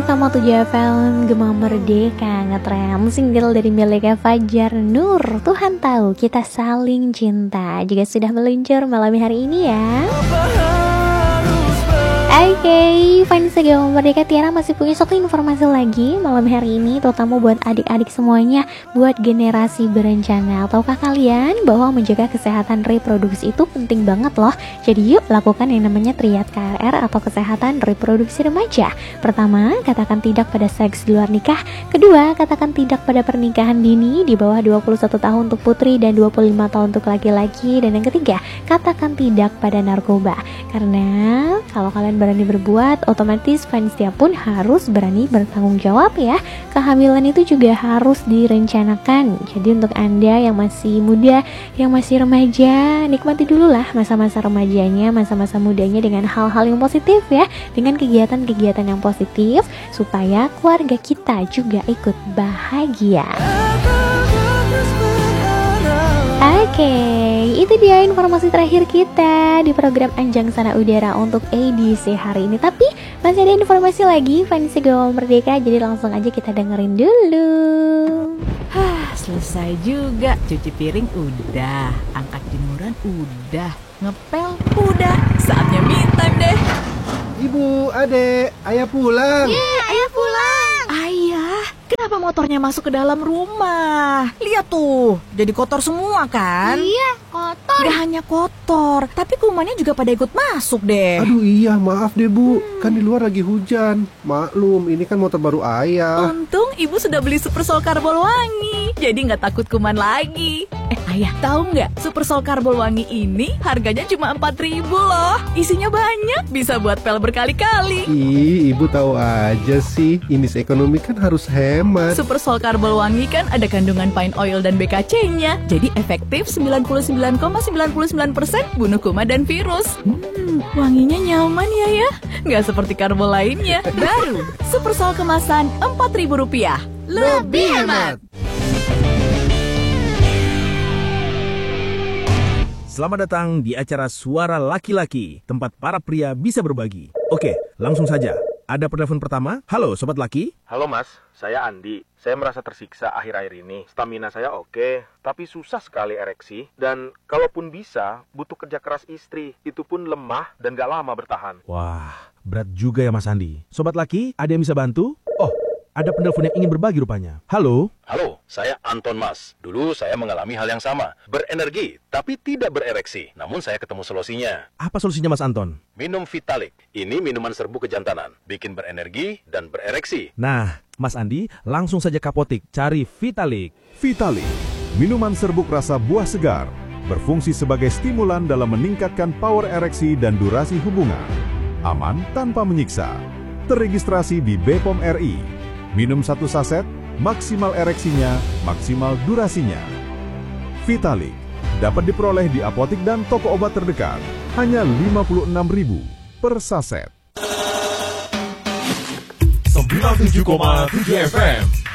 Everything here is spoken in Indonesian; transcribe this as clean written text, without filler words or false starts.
101,7 FM Gema Merdeka ngetren single dari miliknya Fajar Nur. Tuhan tahu kita saling cinta juga sudah meluncur malam hari ini ya. Oke, fans Gema Merdeka, Tiara masih punya satu informasi lagi malam hari ini, terutama buat adik-adik semuanya, buat generasi berencana. Tahukah kalian bahwa menjaga kesehatan reproduksi itu penting banget loh. Jadi yuk lakukan yang namanya triad KRR atau kesehatan reproduksi remaja. Pertama, katakan tidak pada seks di luar nikah. Kedua, katakan tidak pada pernikahan dini di bawah 21 tahun untuk putri dan 25 tahun untuk laki-laki. Dan yang ketiga, katakan tidak pada narkoba. Karena kalau kalian berani berbuat, otomatis panitia pun harus berani bertanggung jawab ya. Kehamilan itu juga harus direncanakan. Jadi untuk Anda yang masih muda, yang masih remaja, nikmati dulu lah masa-masa remajanya, masa-masa mudanya dengan hal-hal yang positif ya, dengan kegiatan-kegiatan yang positif supaya keluarga kita juga ikut bahagia. Oke, itu dia informasi terakhir kita di program Anjang Sana Udara untuk edisi hari ini. Tapi masih ada informasi lagi fans Gema Merdeka, jadi langsung aja kita dengerin dulu. Selesai juga. Cuci piring udah, angkat jemuran udah, ngepel udah. Saatnya me time deh. Ibu, adek, ayah pulang. Ayah pulang. Ayah, kenapa motornya masuk ke dalam rumah? Lihat tuh, jadi kotor semua kan? Iya, kotor. Gak hanya kotor, tapi kumannya juga pada ikut masuk deh. Aduh iya, maaf deh bu, kan di luar lagi hujan. Maklum, ini kan motor baru ayah. Untung ibu sudah beli Super Sol Karbol Wangi, jadi gak takut kuman lagi. Ayah, tahu nggak? Super Sol Karbol Wangi ini harganya cuma 4.000 loh. Isinya banyak, bisa buat pel berkali-kali. Ih, ibu tahu aja sih, ini ekonomi kan harus hemat. Super Sol Karbol Wangi kan ada kandungan pine oil dan BKC-nya, jadi efektif 99,99% bunuh kuman dan virus. Wanginya nyaman ya, nggak seperti karbol lainnya. Baru Super Sol kemasan Rp4.000, lebih hemat. Selamat datang di acara Suara Laki-Laki, tempat para pria bisa berbagi. Oke, langsung saja. Ada penelpon pertama. Halo, Sobat Laki. Halo mas, saya Andi. Saya merasa tersiksa akhir-akhir ini. Stamina saya oke, tapi susah sekali ereksi. Dan kalaupun bisa, butuh kerja keras istri. Itu pun lemah dan gak lama bertahan. Wah, berat juga ya Mas Andi. Sobat Laki, ada yang bisa bantu? Oh, ada penelpon yang ingin berbagi rupanya. Halo? Halo, saya Anton Mas. Dulu saya mengalami hal yang sama. Berenergi, tapi tidak berereksi. Namun saya ketemu solusinya. Apa solusinya Mas Anton? Minum Vitalik. Ini minuman serbu kejantanan. Bikin berenergi dan berereksi. Nah, Mas Andi, langsung saja ke apotik. Cari Vitalik. Vitalik, minuman serbuk rasa buah segar. Berfungsi sebagai stimulan dalam meningkatkan power ereksi dan durasi hubungan. Aman tanpa menyiksa. Terregistrasi di BPOM RI. Minum 1 saset, maksimal ereksinya, maksimal durasinya. Vitalik dapat diperoleh di apotik dan toko obat terdekat. Hanya Rp56.000 per saset. 97,7 FM